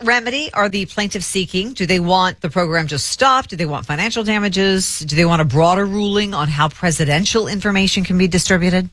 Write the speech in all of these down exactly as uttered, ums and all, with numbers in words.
remedy are the plaintiffs seeking? Do they want the program to stop? Do they want financial damages? Do they want a broader ruling on how presidential information can be distributed?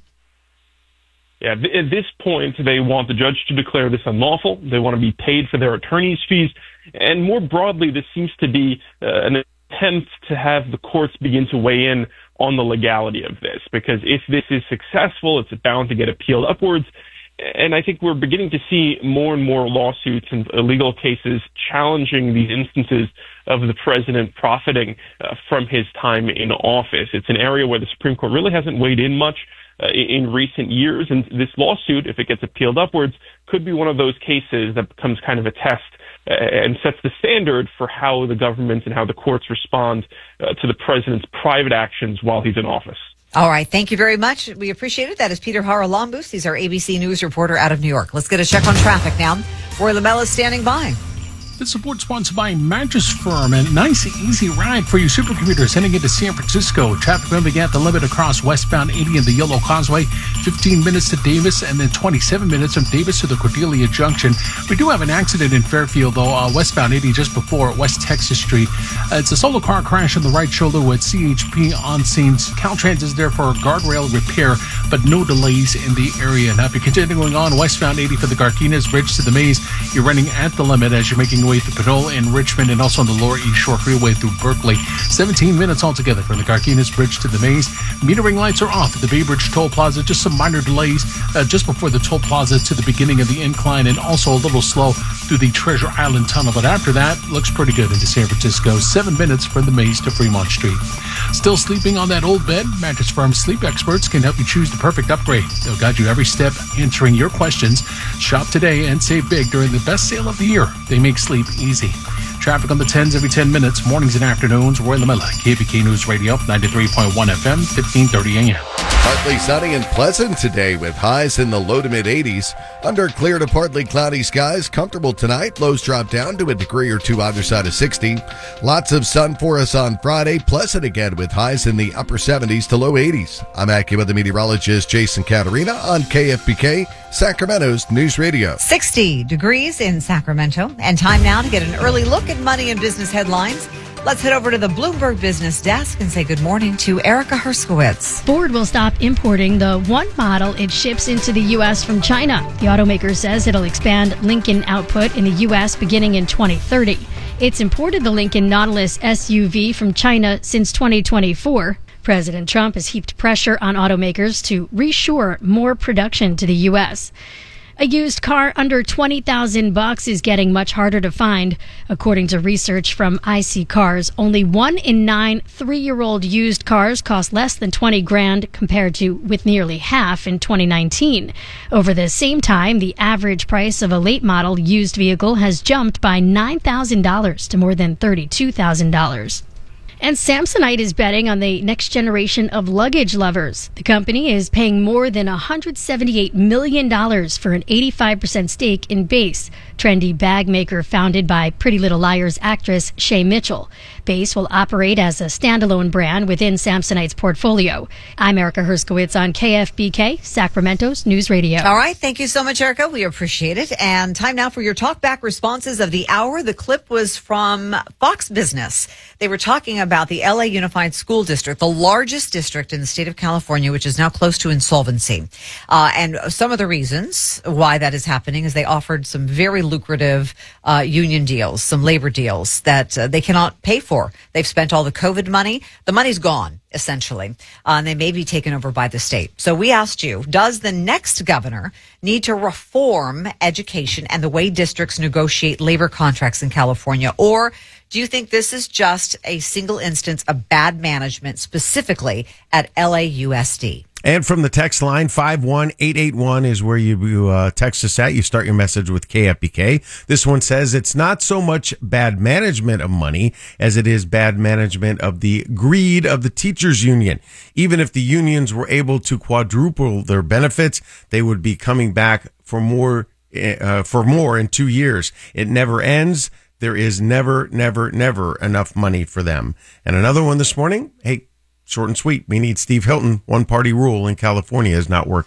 Yeah, th- at this point, they want the judge to declare this unlawful. They want to be paid for their attorney's fees. And more broadly, this seems to be uh, an attempt to have the courts begin to weigh in on the legality of this, because if this is successful, it's bound to get appealed upwards. And I think we're beginning to see more and more lawsuits and legal cases challenging these instances of the president profiting uh, from his time in office. It's an area where the Supreme Court really hasn't weighed in much uh, in recent years. And this lawsuit, if it gets appealed upwards, could be one of those cases that becomes kind of a test uh, and sets the standard for how the government and how the courts respond uh, to the president's private actions while he's in office. All right. Thank you very much. We appreciate it. That is Peter Haralambous. He's our A B C News reporter out of New York. Let's get a check on traffic now. Roy Lamella is standing by. This support sponsored by Mattress Firm, and nice, easy ride for you supercommuters heading into San Francisco. Traffic moving at the limit across westbound eighty and the Yellow Causeway. fifteen minutes to Davis, and then twenty-seven minutes from Davis to the Cordelia Junction. We do have an accident in Fairfield, though, uh, westbound eighty just before West Texas Street. Uh, it's a solo car crash on the right shoulder with C H P on scene. Caltrans is there for guardrail repair, but no delays in the area. Now, if you're continuing on westbound eighty for the Garquines Bridge to the Maze, you're running at the limit as you're making your way through Patrol in Richmond and also on the Lower East Shore Freeway through Berkeley. seventeen minutes altogether from the Garquines Bridge to the Maze. Metering lights are off at the Bay Bridge Toll Plaza. Just some minor delays uh, just before the toll plaza to the beginning of the incline, and also a little slow through the Treasure Island Tunnel. But after that, looks pretty good into San Francisco. Seven minutes from the Maze to Fremont Street. Still sleeping on that old bed? Mattress Firm sleep experts can help you choose the perfect upgrade. They'll guide you every step, answering your questions. Shop today and save big during the best sale of the year. They make sleep easy. Traffic on the tens every ten minutes, mornings and afternoons. Roy Lamella, K B K News Radio, ninety-three point one F M, fifteen thirty A M. Partly sunny and pleasant today with highs in the low to mid eighties. Under clear to partly cloudy skies, comfortable tonight. Lows drop down to a degree or two either side of sixty. Lots of sun for us on Friday. Pleasant again with highs in the upper seventies to low eighties. I'm AccuWeather meteorologist Jason Caterina on K F B K, Sacramento's News Radio. sixty degrees in Sacramento, and time now to get an early look at money and business headlines. Let's head over to the Bloomberg Business Desk and say good morning to Erica Herskowitz. Ford will stop importing the one model it ships into the U S from China. The automaker says it'll expand Lincoln output in the U S beginning in twenty thirty. It's imported the Lincoln Nautilus S U V from China since twenty twenty-four. President Trump has heaped pressure on automakers to reshore more production to the U S. A used car under twenty thousand bucks is getting much harder to find. According to research from I C Cars, only one in nine three-year-old used cars cost less than twenty grand, compared to with nearly half in twenty nineteen. Over the same time, the average price of a late model used vehicle has jumped by nine thousand dollars to more than thirty-two thousand dollars. And Samsonite is betting on the next generation of luggage lovers. The company is paying more than one hundred seventy-eight million dollars for an eighty-five percent stake in Base, trendy bag maker founded by Pretty Little Liars actress Shay Mitchell. Base will operate as a standalone brand within Samsonite's portfolio. I'm Erica Herskowitz on K F B K, Sacramento's News Radio. All right. Thank you so much, Erica. We appreciate it. And time now for your talkback responses of the hour. The clip was from Fox Business. They were talking about the L A Unified School District, the largest district in the state of California, which is now close to insolvency. Uh, and some of the reasons why that is happening is they offered some very lucrative uh, union deals, some labor deals that uh, they cannot pay for. They've spent all the COVID money. The money's gone, essentially, uh, and they may be taken over by the state. So we asked you, does the next governor need to reform education and the way districts negotiate labor contracts in California? Or do you think this is just a single instance of bad management, specifically at L A U S D? And from the text line, five one eight eight one is where you, you uh, text us at. You start your message with K F B K. This one says it's not so much bad management of money as it is bad management of the greed of the teachers union. Even if the unions were able to quadruple their benefits, they would be coming back for more, uh, for more in two years. It never ends. There is never, never, never enough money for them. And another one this morning, hey, short and sweet. We need Steve Hilton. One party rule in California is not working.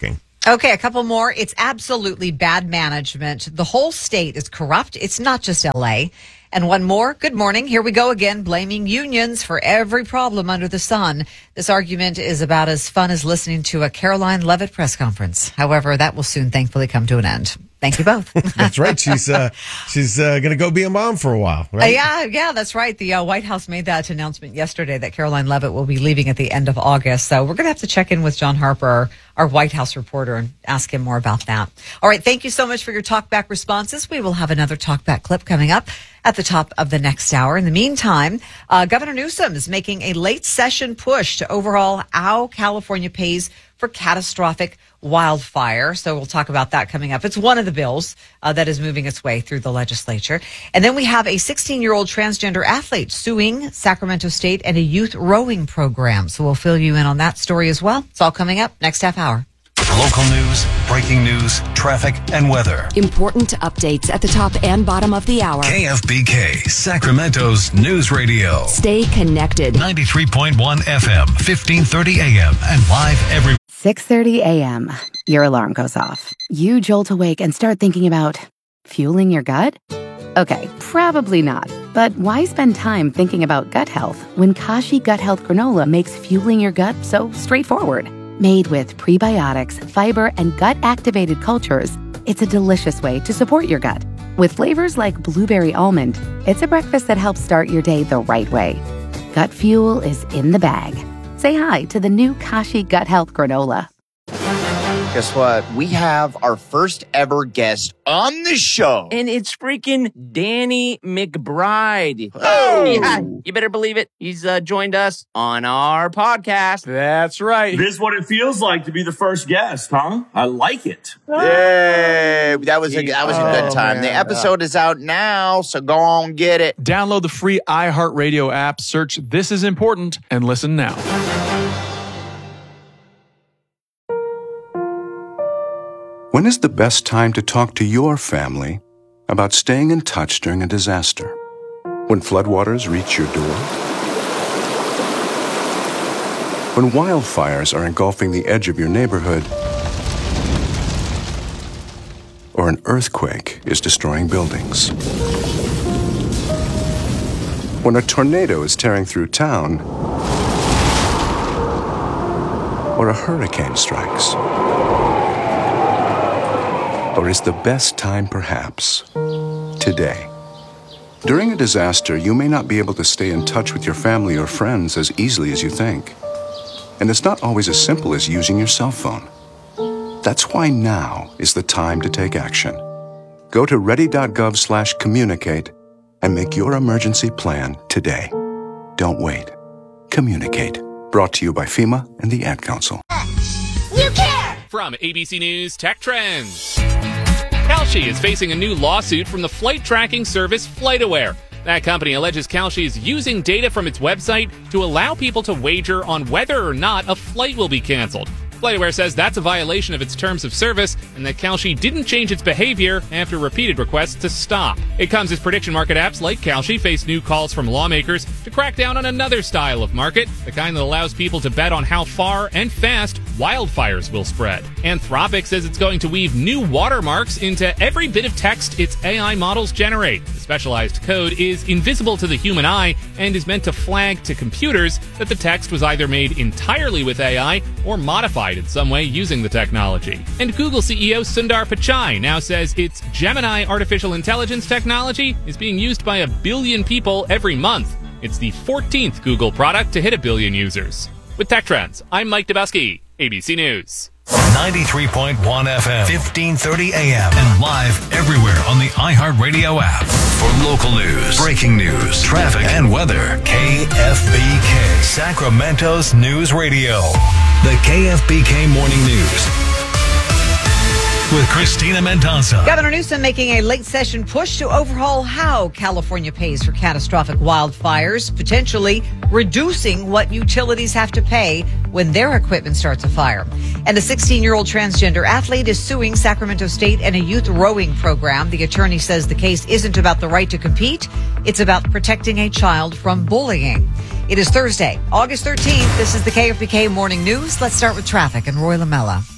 Okay, a couple more. It's absolutely bad management. The whole state is corrupt. It's not just L A. And one more. Good morning. Here we go again, blaming unions for every problem under the sun. This argument is about as fun as listening to a Caroline Levitt press conference. However, that will soon thankfully come to an end. Thank you both. That's right. She's uh, she's uh, going to go be a mom for a while, right? Uh, yeah, yeah, that's right. The uh, White House made that announcement yesterday that Caroline Levitt will be leaving at the end of August. So we're going to have to check in with John Harper, our, our White House reporter, and ask him more about that. All right. Thank you so much for your talkback responses. We will have another talkback clip coming up at the top of the next hour. In the meantime, uh, Governor Newsom is making a late session push to overhaul how California pays for catastrophic wildfire. So we'll talk about that coming up. It's one of the bills uh, that is moving its way through the legislature. And then we have a sixteen-year-old transgender athlete suing Sacramento State and a youth rowing program. So we'll fill you in on that story as well. It's all coming up next half hour. Local news, breaking news, traffic, and weather. Important updates at the top and bottom of the hour. K F B K, Sacramento's news radio. Stay connected. ninety-three point one F M, fifteen thirty A M, and live every six thirty a.m. Your alarm goes off. You jolt awake and start thinking about fueling your gut? Okay, probably not. But why spend time thinking about gut health when Kashi Gut Health Granola makes fueling your gut so straightforward? Made with prebiotics, fiber, and gut-activated cultures, it's a delicious way to support your gut. With flavors like blueberry almond, it's a breakfast that helps start your day the right way. Gut fuel is in the bag. Say hi to the new Kashi Gut Health Granola. Guess what? We have our first ever guest on the show. And it's freaking Danny McBride. Oh! Yeah, you better believe it. He's uh, joined us on our podcast. That's right. This is what it feels like to be the first guest, huh? I like it. Yay! That was a, that was a good time. Oh, the man. episode is out now, so go on, get it. Download the free iHeartRadio app, search This Is Important, and listen now. When is the best time to talk to your family about staying in touch during a disaster? When floodwaters reach your door? When wildfires are engulfing the edge of your neighborhood? Or an earthquake is destroying buildings? When a tornado is tearing through town? Or a hurricane strikes? Or is the best time perhaps today? During a disaster, you may not be able to stay in touch with your family or friends as easily as you think. And it's not always as simple as using your cell phone. That's why now is the time to take action. Go to ready.gov slash communicate and make your emergency plan today. Don't wait. Communicate. Brought to you by FEMA and the Ad Council. You care! From A B C News Tech Trends. Kalshi is facing a new lawsuit from the flight tracking service FlightAware. That company alleges Kalshi is using data from its website to allow people to wager on whether or not a flight will be canceled. FlightAware says that's a violation of its terms of service and that Kalshi didn't change its behavior after repeated requests to stop. It comes as prediction market apps like Kalshi face new calls from lawmakers to crack down on another style of market, the kind that allows people to bet on how far and fast wildfires will spread. Anthropic says it's going to weave new watermarks into every bit of text its A I models generate. The specialized code is invisible to the human eye and is meant to flag to computers that the text was either made entirely with A I or modified in some way using the technology. And Google C E O Sundar Pichai now says its Gemini artificial intelligence technology is being used by a billion people every month. It's the fourteenth Google product to hit a billion users. With Tech Trends, I'm Mike Dubowski, A B C News. ninety-three point one F M, fifteen thirty A M, and live everywhere on the iHeartRadio app. For local news, breaking news, traffic, and weather, K F B K, Sacramento's news radio. The K F B K Morning News with Christina Mendoza. Governor Newsom making a late session push to overhaul how California pays for catastrophic wildfires, potentially reducing what utilities have to pay when their equipment starts a fire. And the sixteen-year-old transgender athlete is suing Sacramento State and a youth rowing program. The attorney says the case isn't about the right to compete. It's about protecting a child from bullying. It is Thursday, August thirteenth. This is the K F B K Morning News. Let's start with traffic and Roy Lamella.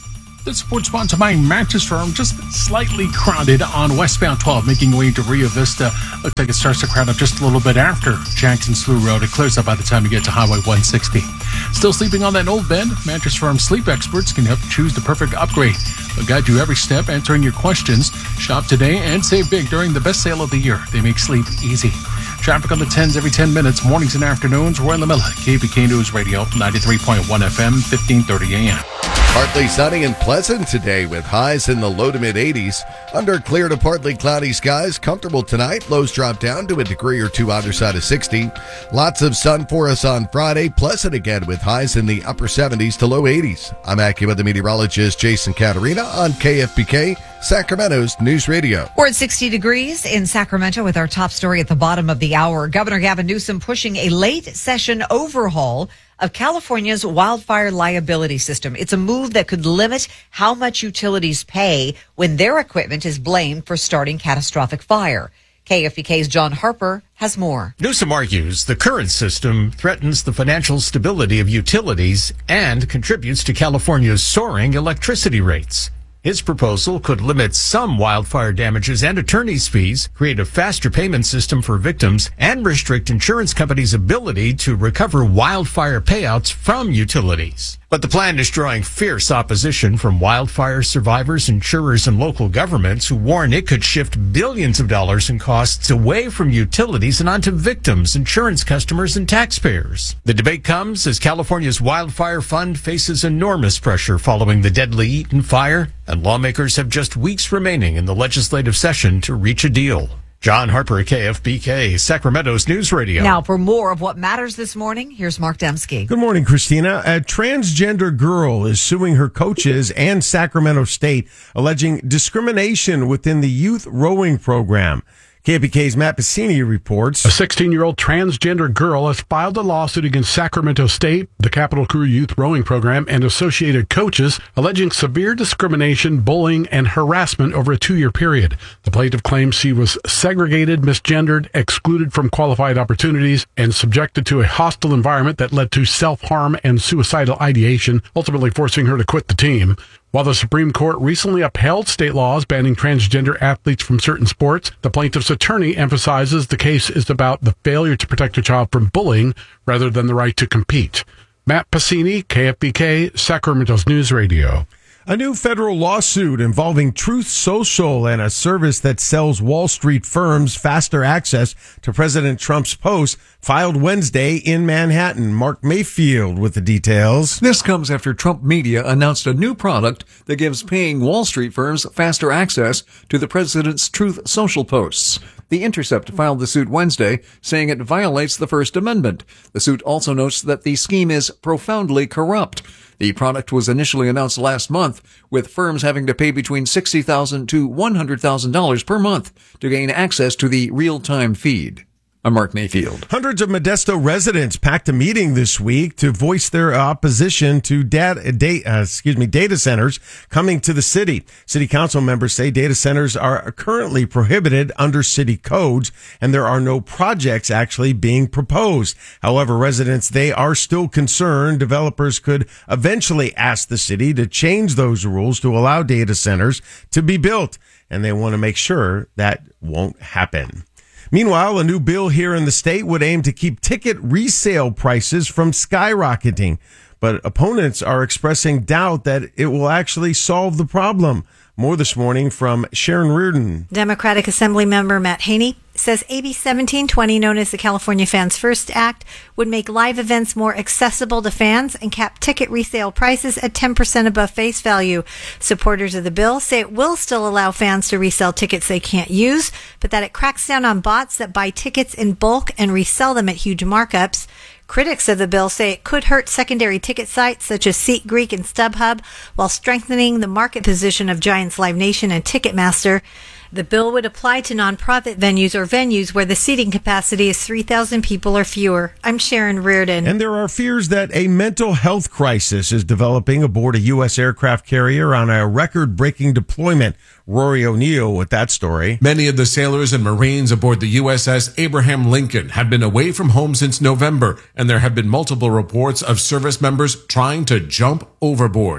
This sports sponsored by Mattress Firm, just slightly crowded on westbound twelve, making your way to Rio Vista. Looks like it starts to crowd up just a little bit after Jackson Slough Road. It clears up by the time you get to Highway one sixty. Still sleeping on that old bed? Mattress Firm sleep experts can help you choose the perfect upgrade. They'll guide you every step, answering your questions. Shop today and save big during the best sale of the year. They make sleep easy. Traffic on the tens every ten minutes, mornings and afternoons. Roy LaMilla, K P K News Radio, ninety-three point one F M, fifteen thirty A M. Partly sunny and pleasant today with highs in the low to mid eighties. Under clear to partly cloudy skies, comfortable tonight. Lows drop down to a degree or two underside of sixty. Lots of sun for us on Friday. Pleasant again with highs in the upper seventies to low eighties. I'm AccuWeather meteorologist Jason Caterina on K F B K, Sacramento's News Radio. We're at sixty degrees in Sacramento with our top story at the bottom of the hour. Governor Gavin Newsom pushing a late session overhaul of California's wildfire liability system. It's a move that could limit how much utilities pay when their equipment is blamed for starting catastrophic fire. K F B K's John Harper has more. Newsom argues the current system threatens the financial stability of utilities and contributes to California's soaring electricity rates. His proposal could limit some wildfire damages and attorney's fees, create a faster payment system for victims, and restrict insurance companies' ability to recover wildfire payouts from utilities. But the plan is drawing fierce opposition from wildfire survivors, insurers, and local governments who warn it could shift billions of dollars in costs away from utilities and onto victims, insurance customers, and taxpayers. The debate comes as California's wildfire fund faces enormous pressure following the deadly Eaton fire, and lawmakers have just weeks remaining in the legislative session to reach a deal. John Harper, K F B K, Sacramento's News Radio. Now, for more of what matters this morning, here's Mark Dembski. Good morning, Christina. A transgender girl is suing her coaches and Sacramento State, alleging discrimination within the youth rowing program. K F B K's Matt Piscini reports. A sixteen-year-old transgender girl has filed a lawsuit against Sacramento State, the Capital Crew Youth Rowing Program, and associated coaches, alleging severe discrimination, bullying, and harassment over a two-year period. The plaintiff claims she was segregated, misgendered, excluded from qualified opportunities, and subjected to a hostile environment that led to self-harm and suicidal ideation, ultimately forcing her to quit the team. While the Supreme Court recently upheld state laws banning transgender athletes from certain sports, the plaintiff's attorney emphasizes the case is about the failure to protect a child from bullying rather than the right to compete. Matt Piscini, K F B K, Sacramento's News Radio. A new federal lawsuit involving Truth Social and a service that sells Wall Street firms faster access to President Trump's posts filed Wednesday in Manhattan. Mark Mayfield with the details. This comes after Trump Media announced a new product that gives paying Wall Street firms faster access to the president's Truth Social posts. The Intercept filed the suit Wednesday, saying it violates the First Amendment. The suit also notes that the scheme is profoundly corrupt. The product was initially announced last month, with firms having to pay between sixty thousand dollars to one hundred thousand dollars per month to gain access to the real-time feed. I'm Mark Mayfield. Hundreds of Modesto residents packed a meeting this week to voice their opposition to data, data, uh, excuse me, data centers coming to the city. City council members say data centers are currently prohibited under city codes, and there are no projects actually being proposed. However, residents, they are still concerned developers could eventually ask the city to change those rules to allow data centers to be built, and they want to make sure that won't happen. Meanwhile, a new bill here in the state would aim to keep ticket resale prices from skyrocketing, but opponents are expressing doubt that it will actually solve the problem. More this morning from Sharon Reardon. Democratic Assembly Member Matt Haney says A B seventeen twenty, known as the California Fans First Act, would make live events more accessible to fans and cap ticket resale prices at ten percent above face value. Supporters of the bill say it will still allow fans to resell tickets they can't use, but that it cracks down on bots that buy tickets in bulk and resell them at huge markups. Critics of the bill say it could hurt secondary ticket sites such as SeatGreek and StubHub, while strengthening the market position of Giants Live Nation and Ticketmaster. The bill would apply to nonprofit venues or venues where the seating capacity is three thousand people or fewer. I'm Sharon Reardon. And there are fears that a mental health crisis is developing aboard a U S aircraft carrier on a record-breaking deployment. Rory O'Neill with that story. Many of the sailors and Marines aboard the U S S Abraham Lincoln have been away from home since November, and there have been multiple reports of service members trying to jump overboard.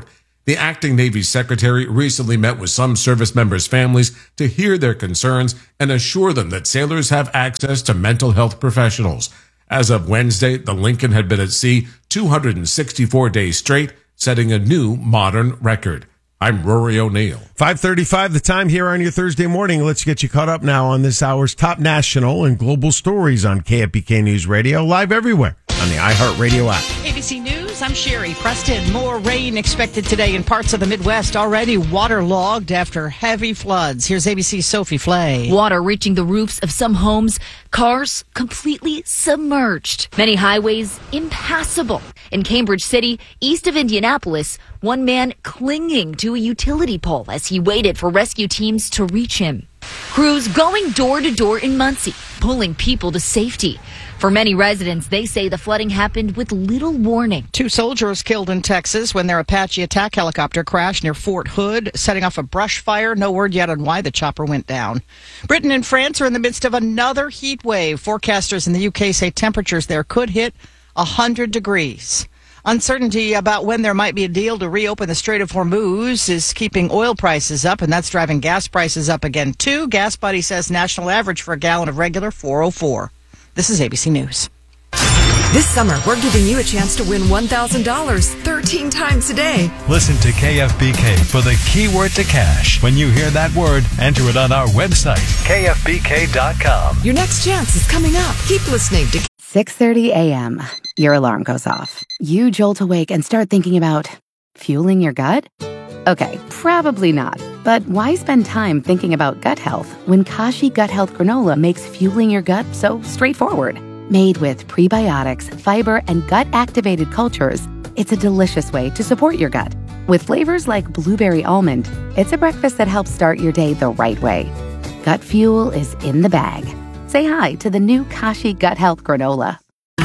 The acting Navy secretary recently met with some service members' families to hear their concerns and assure them that sailors have access to mental health professionals. As of Wednesday, the Lincoln had been at sea two hundred sixty-four days straight, setting a new modern record. I'm Rory O'Neill. five thirty-five the time here on your Thursday morning. Let's get you caught up now on this hour's top national and global stories on K F B K News Radio, live everywhere on the iHeartRadio app. A B C News, I'm Sherry Preston. More rain expected today in parts of the Midwest, already waterlogged after heavy floods. Here's A B C's Sophie Flay. Water reaching the roofs of some homes, cars completely submerged. Many highways impassable. In Cambridge City, east of Indianapolis, one man clinging to a utility pole as he waited for rescue teams to reach him. Crews going door to door in Muncie, pulling people to safety. For many residents, they say the flooding happened with little warning. Two soldiers killed in Texas when their Apache attack helicopter crashed near Fort Hood, setting off a brush fire. No word yet on why the chopper went down. Britain and France are in the midst of another heat wave. Forecasters in the U K say temperatures there could hit one hundred degrees. Uncertainty about when there might be a deal to reopen the Strait of Hormuz is keeping oil prices up, and that's driving gas prices up again, too. Gas Buddy says national average for a gallon of regular, four oh four. This is A B C News. This summer, we're giving you a chance to win one thousand dollars thirteen times a day. Listen to K F B K for the keyword to cash. When you hear that word, enter it on our website, K F B K dot com. Your next chance is coming up. Keep listening to six thirty a.m. Your alarm goes off. You jolt awake and start thinking about fueling your gut? Okay, probably not. But why spend time thinking about gut health when Kashi Gut Health Granola makes fueling your gut so straightforward? Made with prebiotics, fiber, and gut-activated cultures, it's a delicious way to support your gut. With flavors like blueberry almond, it's a breakfast that helps start your day the right way. Gut fuel is in the bag. Say hi to the new Kashi Gut Health Granola.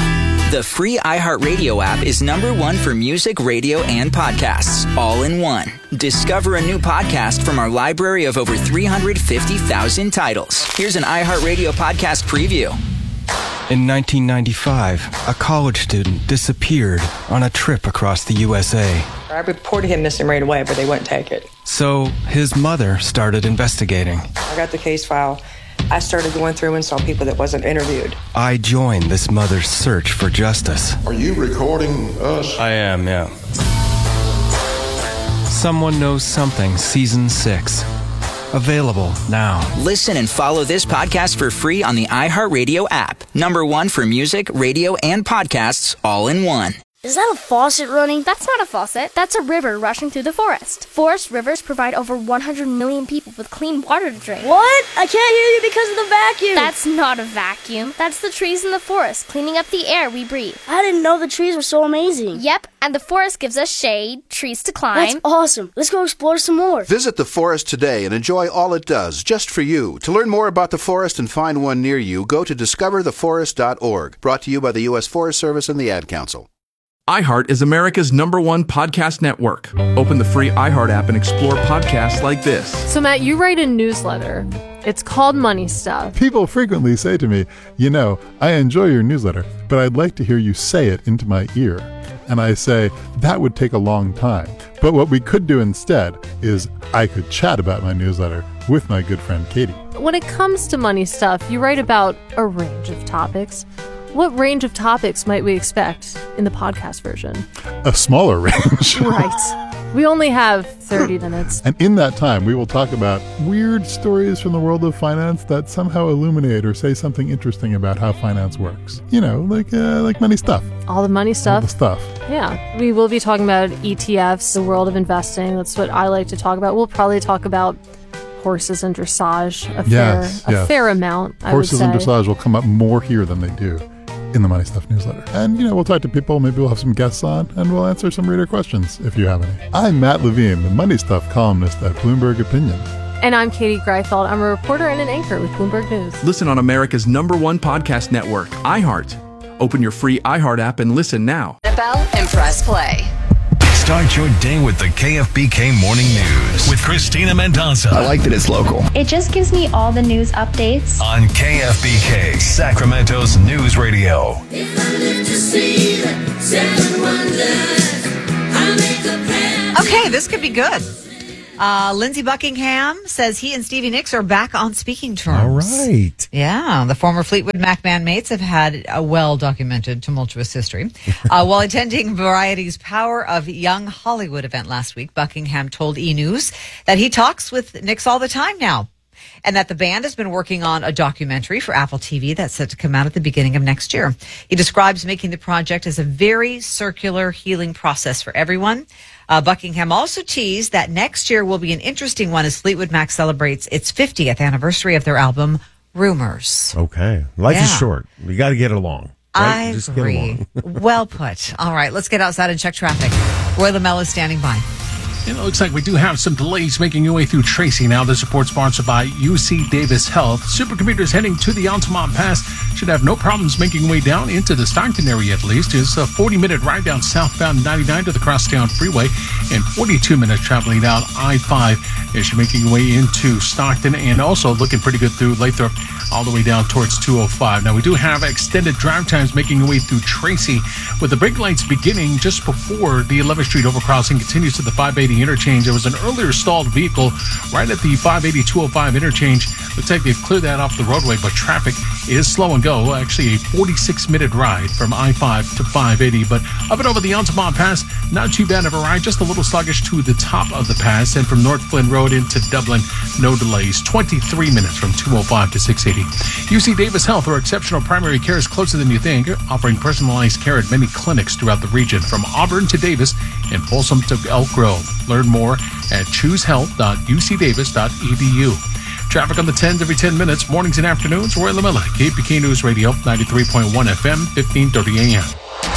The free iHeartRadio app is number one for music, radio, and podcasts, all in one. Discover a new podcast from our library of over three hundred fifty thousand titles. Here's an iHeartRadio podcast preview. In nineteen ninety-five, a college student disappeared on a trip across the U S A. I reported him missing right away, but they wouldn't take it. So his mother started investigating. I got the case file. I started going through and saw people that wasn't interviewed. I joined this mother's search for justice. Are you recording us? I am, yeah. Someone Knows Something, Season six. Available now. Listen and follow this podcast for free on the iHeartRadio app. Number one for music, radio, and podcasts, all in one. Is that a faucet running? That's not a faucet. That's a river rushing through the forest. Forest rivers provide over one hundred million people with clean water to drink. What? I can't hear you because of the vacuum. That's not a vacuum. That's the trees in the forest cleaning up the air we breathe. I didn't know the trees were so amazing. Yep, and the forest gives us shade, trees to climb. That's awesome. Let's go explore some more. Visit the forest today and enjoy all it does, just for you. To learn more about the forest and find one near you, go to discover the forest dot org. Brought to you by the U S Forest Service and the Ad Council. iHeart is America's number one podcast network. Open the free iHeart app and explore podcasts like this. So, Matt, you write a newsletter. It's called Money Stuff. People frequently say to me, you know, I enjoy your newsletter, but I'd like to hear you say it into my ear. And I say, that would take a long time. But what we could do instead is I could chat about my newsletter with my good friend Katie. When it comes to money stuff, you write about a range of topics. What range of topics might we expect in the podcast version? A smaller range. Right. We only have thirty minutes. And in that time, we will talk about weird stories from the world of finance that somehow illuminate or say something interesting about how finance works. You know, like uh, like money stuff. All the money stuff? All the stuff. Yeah. We will be talking about E T Fs, the world of investing. That's what I like to talk about. We'll probably talk about horses and dressage a yes, fair, yes. a fair amount, I Horses would say. and dressage will come up more here than they do in the Money Stuff newsletter. And, you know, we'll talk to people, maybe we'll have some guests on, and we'll answer some reader questions if you have any. I'm Matt Levine, the Money Stuff columnist at Bloomberg Opinion. And I'm Katie Greifeld. I'm a reporter and an anchor with Bloomberg News. Listen on America's number one podcast network, iHeart. Open your free iHeart app and listen now. Bell and press play. Start your day with the K F B K Morning News with Christina Mendoza. I like that it's local. It just gives me all the news updates. On K F B K, Sacramento's news radio. If I live to see the seven wonders, I'll make a plan. Okay, this could be good. Uh, Lindsey Buckingham says he and Stevie Nicks are back on speaking terms. All right. Yeah, the former Fleetwood Mac bandmates have had a well-documented tumultuous history. Uh, while attending Variety's Power of Young Hollywood event last week, Buckingham told E! News that he talks with Nicks all the time now, and that the band has been working on a documentary for Apple T V that's set to come out at the beginning of next year. He describes making the project as a very circular healing process for everyone. Uh, Buckingham also teased that next year will be an interesting one as Fleetwood Mac celebrates its fiftieth anniversary of their album, Rumors. Okay. Life Yeah. is short. You got to get along. Right? I Just get agree. along. Well put. All right, let's get outside and check traffic. Roy Lamella is standing by. It looks like we do have some delays making your way through Tracy now. This report sponsored by U C Davis Health. Supercommuters heading to the Altamont Pass should have no problems making way down into the Stockton area at least. It's a forty-minute ride down southbound ninety-nine to the Crosstown Freeway and forty-two minutes traveling down I five as you're making your way into Stockton, and also looking pretty good through Lathrop all the way down towards two oh five. Now, we do have extended drive times making your way through Tracy with the brake lights beginning just before the eleventh Street overcrossing continues to the five eighty interchange. There was an earlier stalled vehicle right at the five eighty two oh five interchange. Looks like they've cleared that off the roadway, but traffic is slow and go. Actually, a forty-six minute ride from I five to five eighty, but up and over the Altamont Pass, not too bad of a ride, just a little sluggish to the top of the pass. And from North Flynn Road into Dublin, no delays. twenty-three minutes from two oh five to six eighty. U C Davis Health, where exceptional primary care is closer than you think, offering personalized care at many clinics throughout the region, from Auburn to Davis and Folsom to Elk Grove. Learn more at choose health dot u c davis dot e d u. Traffic on the tens every ten minutes, mornings and afternoons. Roy Lamella, K P K News Radio, ninety-three point one F M, fifteen thirty A M.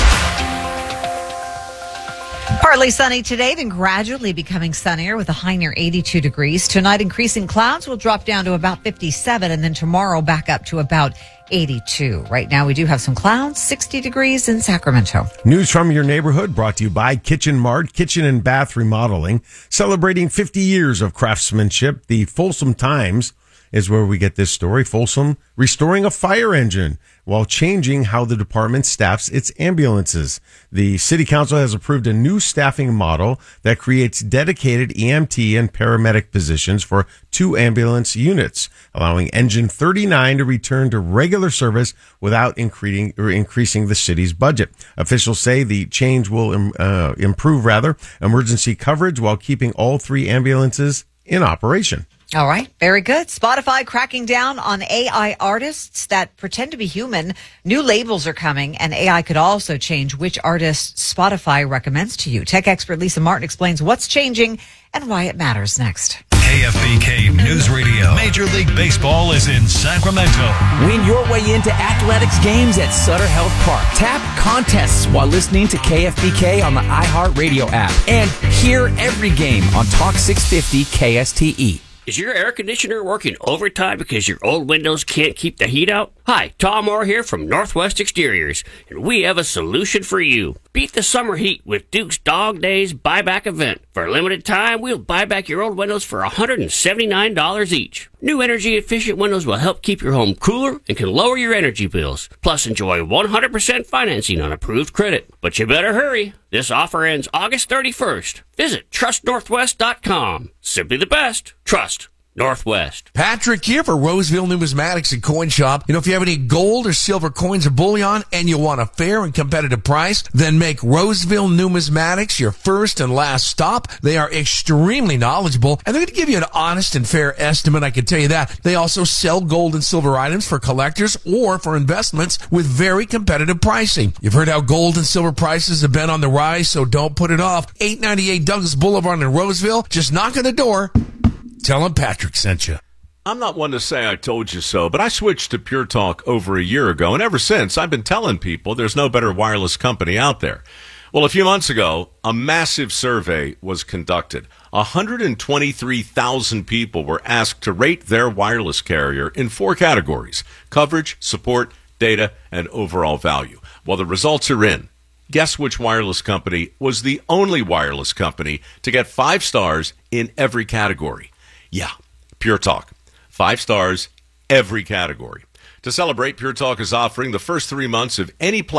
Partly sunny today, then gradually becoming sunnier with a high near eighty-two degrees. Tonight, increasing clouds will drop down to about fifty-seven, and then tomorrow back up to about eighty-two. Right now, we do have some clouds, sixty degrees in Sacramento. News from your neighborhood brought to you by Kitchen Mart, Kitchen and Bath Remodeling. Celebrating fifty years of craftsmanship, the Folsom Times is where we get this story. Folsom restoring a fire engine while changing how the department staffs its ambulances. The city council has approved a new staffing model that creates dedicated E M T and paramedic positions for two ambulance units, allowing Engine thirty-nine to return to regular service without increasing or increasing the city's budget. Officials say the change will uh, improve rather emergency coverage while keeping all three ambulances in operation. All right. Very good. Spotify cracking down on A I artists that pretend to be human. New labels are coming, and A I could also change which artists Spotify recommends to you. Tech expert Lisa Martin explains what's changing and why it matters next. K F B K News Radio. Major League Baseball is in Sacramento. Win your way into athletics games at Sutter Health Park. Tap contests while listening to K F B K on the iHeartRadio app. And hear every game on Talk six fifty K S T E. Is your air conditioner working overtime because your old windows can't keep the heat out? Hi, Tom Moore here from Northwest Exteriors, and we have a solution for you. Beat the summer heat with Duke's Dog Days buyback event. For a limited time, we'll buy back your old windows for one hundred seventy-nine dollars each. New energy-efficient windows will help keep your home cooler and can lower your energy bills. Plus, enjoy one hundred percent financing on approved credit. But you better hurry. This offer ends August thirty-first. Visit trust northwest dot com. Simply the best. Trust Northwest. Patrick here for Roseville Numismatics and Coin Shop. You know, if you have any gold or silver coins or bullion and you want a fair and competitive price, then make Roseville Numismatics your first and last stop. They are extremely knowledgeable, and they're going to give you an honest and fair estimate, I can tell you that. They also sell gold and silver items for collectors or for investments with very competitive pricing. You've heard how gold and silver prices have been on the rise, so don't put it off. eight ninety-eight Douglas Boulevard in Roseville. Just knock on the door. Tell them Patrick sent you. I'm not one to say I told you so, but I switched to Pure Talk over a year ago, and ever since, I've been telling people there's no better wireless company out there. Well, a few months ago, a massive survey was conducted. one hundred twenty-three thousand people were asked to rate their wireless carrier in four categories: coverage, support, data, and overall value. Well, the results are in. Guess which wireless company was the only wireless company to get five stars in every category? Yeah, Pure Talk. Five stars, every category. To celebrate, Pure Talk is offering the first three months of any plan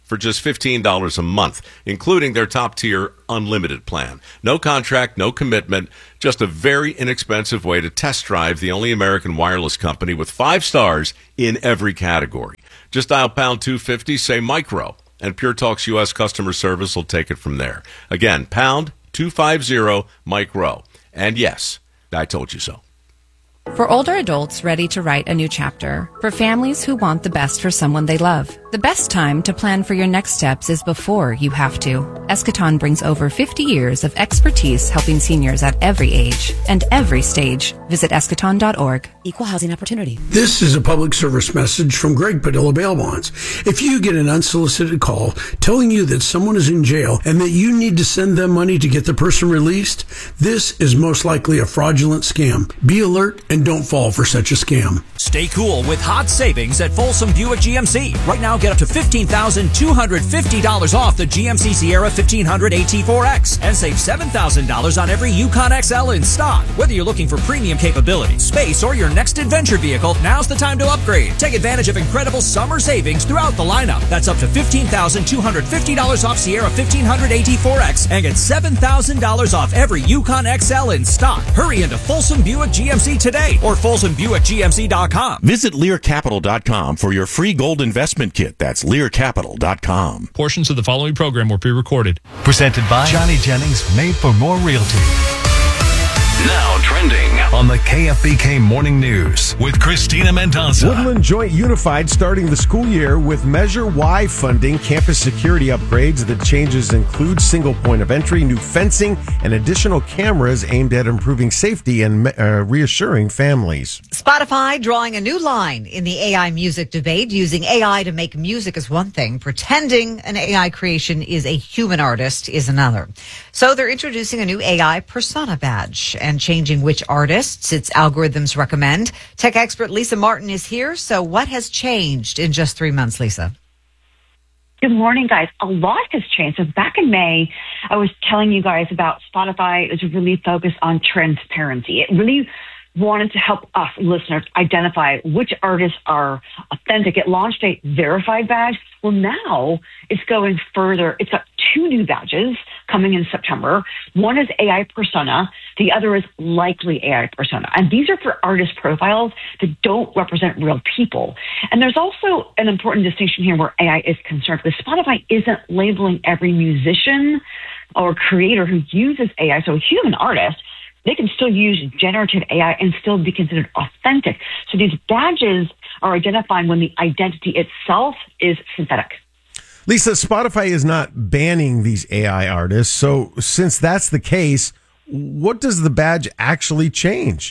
for just fifteen dollars a month, including their top-tier unlimited plan. No contract, no commitment, just a very inexpensive way to test drive the only American wireless company with five stars in every category. Just dial pound two fifty, say micro, and Pure Talk's U S customer service will take it from there. Again, pound two fifty, micro. And yes, I told you so. For older adults ready to write a new chapter. For families who want the best for someone they love. The best time to plan for your next steps is before you have to. Eschaton brings over fifty years of expertise helping seniors at every age and every stage. Visit eschaton dot org. Equal housing opportunity. This is a public service message from Greg Padilla Bail Bonds. If you get an unsolicited call telling you that someone is in jail and that you need to send them money to get the person released, this is most likely a fraudulent scam. Be alert and don't fall for such a scam. Stay cool with hot savings at Folsom Buick G M C. Right now, get up to fifteen thousand two hundred fifty dollars off the G M C Sierra fifteen hundred A T four X and save seven thousand dollars on every Yukon X L in stock. Whether you're looking for premium capability, space, or your next adventure vehicle, now's the time to upgrade. Take advantage of incredible summer savings throughout the lineup. That's up to fifteen thousand two hundred fifty dollars off Sierra fifteen hundred A T four X and get seven thousand dollars off every Yukon X L in stock. Hurry into Folsom Buick G M C today or folsom buick g m c dot com. Visit lear capital dot com for your free gold investment kit. That's lear capital dot com. Portions of the following program were pre-recorded. Presented by Johnny Jennings, made for more realty. Now trending on the K F B K Morning News with Christina Mendoza. Woodland Joint Unified starting the school year with Measure Y funding, campus security upgrades. The changes include single point of entry, new fencing, and additional cameras aimed at improving safety and uh, reassuring families. Spotify drawing a new line in the A I music debate. Using A I to make music is one thing. Pretending an A I creation is a human artist is another. So they're introducing a new A I persona badge and changing which artists its algorithms recommend. Tech expert Lisa Martin is here. So what has changed in just three months, Lisa? Good morning, guys. A lot has changed. So back in May, I was telling you guys about Spotify is really focused on transparency. It really wanted to help us listeners identify which artists are authentic. It launched a verified badge. Well, now it's going further. It's got two new badges coming in September. One is A I persona. The other is likely A I persona. And these are for artist profiles that don't represent real people. And there's also an important distinction here where A I is concerned, because Spotify isn't labeling every musician or creator who uses A I. So a human artist, they can still use generative A I and still be considered authentic. So these badges are identifying when the identity itself is synthetic. Lisa, Spotify is not banning these A I artists. So since that's the case, what does the badge actually change?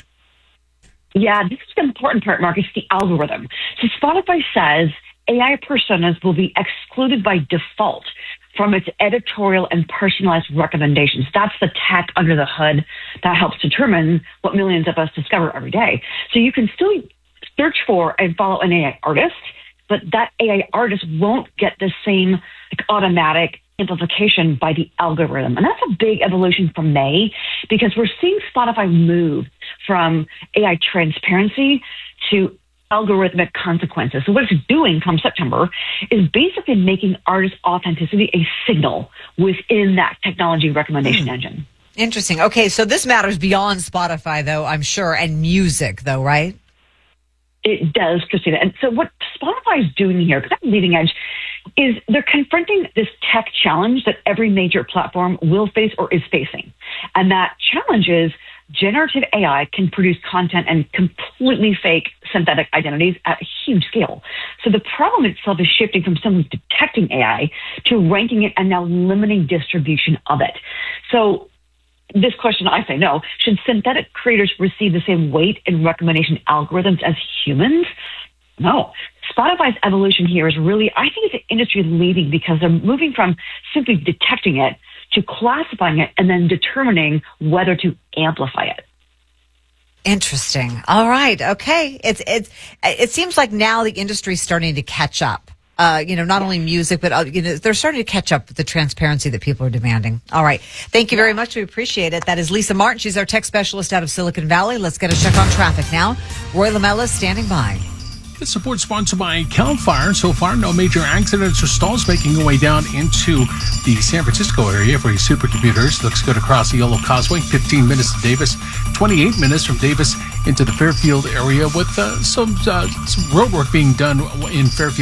Yeah, this is the important part, Mark. It's the algorithm. So Spotify says A I personas will be excluded by default from its editorial and personalized recommendations. That's the tech under the hood that helps determine what millions of us discover every day. So you can still search for and follow an A I artist, but that A I artist won't get the same like, automatic amplification by the algorithm. And that's a big evolution from May, because we're seeing Spotify move from A I transparency to algorithmic consequences. So what it's doing come September is basically making artist authenticity a signal within that technology recommendation mm. engine. Interesting. Okay, so this matters beyond Spotify, though, I'm sure, and music, though, right? It does, Christina. And so what Spotify is doing here, because I'm leading edge, is they're confronting this tech challenge that every major platform will face or is facing. And that challenge is generative A I can produce content and completely fake synthetic identities at a huge scale. So the problem itself is shifting from someone detecting A I to ranking it and now limiting distribution of it. So this question, I say no. Should synthetic creators receive the same weight in recommendation algorithms as humans? No. Spotify's evolution here is really, I think it's industry leading, because they're moving from simply detecting it to classifying it and then determining whether to amplify it. Interesting. All right. Okay. It's it's it seems like now the industry's starting to catch up. Uh, you know, not only music, but uh, you know, they're starting to catch up with the transparency that people are demanding. All right. Thank you very much. We appreciate it. That is Lisa Martin. She's our tech specialist out of Silicon Valley. Let's get a check on traffic now. Roy Lamella standing by. This support sponsored by Cal Fire. So far, no major accidents or stalls making their way down into the San Francisco area for your supercomputers. Looks good across the Yellow Causeway. fifteen minutes to Davis, twenty-eight minutes from Davis into the Fairfield area with uh, some, uh, some road work being done in Fairfield.